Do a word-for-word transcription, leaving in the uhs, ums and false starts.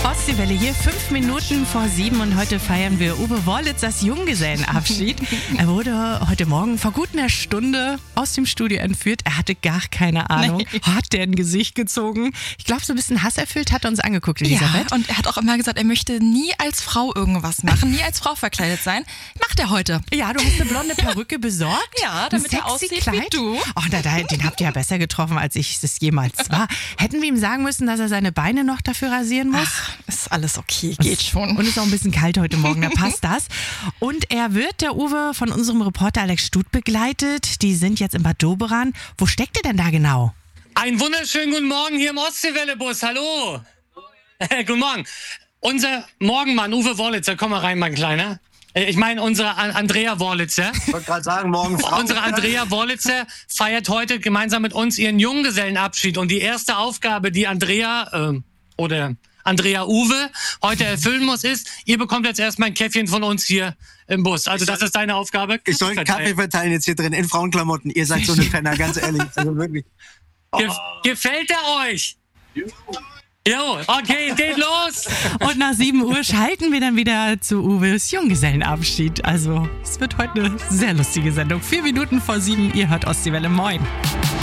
Ostseewelle hier, fünf Minuten vor sieben und heute feiern wir Uwe Wollitzers Junggesellenabschied. Er wurde heute Morgen vor gut einer Stunde aus dem Studio entführt. Er hatte gar keine Ahnung. Nee. Hat der ein Gesicht gezogen? Ich glaube, so ein bisschen hasserfüllt hat er uns angeguckt, Elisabeth. Ja, und er hat auch immer gesagt, er möchte nie als Frau irgendwas machen, nie als Frau verkleidet sein. Macht er heute. Ja, du hast eine blonde Perücke besorgt. Ja, damit er aussieht Kleid. wie du. Oh, da, da, den habt ihr ja besser getroffen, als ich es jemals war. Hätten wir ihm sagen müssen, dass er seine Beine noch dafür rasieren muss? Ach, ist alles okay, geht schon. Und ist auch ein bisschen kalt heute Morgen, da passt das. Und er wird, der Uwe, von unserem Reporter Alex Stut begleitet. Die sind jetzt in Bad Doberan. Wo steckt ihr denn da genau? Einen wunderschönen guten Morgen hier im Ostseewelle-Bus. Hallo. Äh, guten Morgen. Unser Morgenmann Uwe Wollitzer, komm mal rein, mein Kleiner. Ich meine, unsere Andrea Wollitzer. Ich wollte gerade sagen, morgen Frau. Unsere Andrea Wollitzer feiert heute gemeinsam mit uns ihren Junggesellenabschied. Und die erste Aufgabe, die Andrea äh, oder Andrea Uwe heute erfüllen muss, ist, ihr bekommt jetzt erstmal ein Käffchen von uns hier im Bus. Also das ist deine Aufgabe. Ich soll einen Kaffee verteilen jetzt hier drin in Frauenklamotten. Ihr seid so eine Penner, ganz ehrlich. Also wirklich. Ge- gefällt er euch? Jo, okay, geht los. Und nach sieben Uhr schalten wir dann wieder zu Uwes Junggesellenabschied. Also es wird heute eine sehr lustige Sendung. Vier Minuten vor sieben, ihr hört Ostseewelle. Moin.